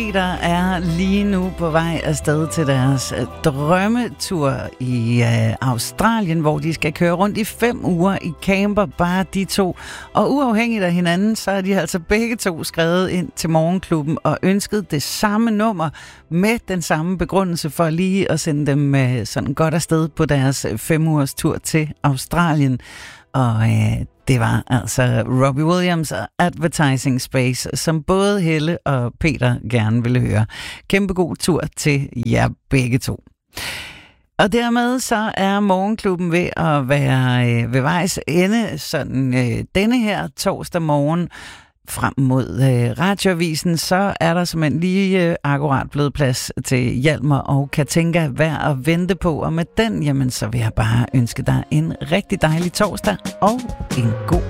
Peter er lige nu på vej afsted til deres drømmetur i Australien, hvor de skal køre rundt i 5 uger i camper, bare de to. Og uafhængigt af hinanden, så er de altså begge to skrevet ind til Morgenklubben og ønsket det samme nummer med den samme begrundelse for lige at sende dem sådan godt afsted på deres 5 ugers tur til Australien. Og det var altså Robbie Williams og Advertising Space, som både Helle og Peter gerne ville høre. Kæmpe god tur til jer begge to. Og dermed så er Morgenklubben ved at være ved vejs ende, sådan denne her torsdag morgen frem mod radioavisen, så er der simpelthen lige akkurat blevet plads til Hjalmar og Katinka værd at vente på. Og med den, jamen så vil jeg bare ønske dig en rigtig dejlig torsdag og en god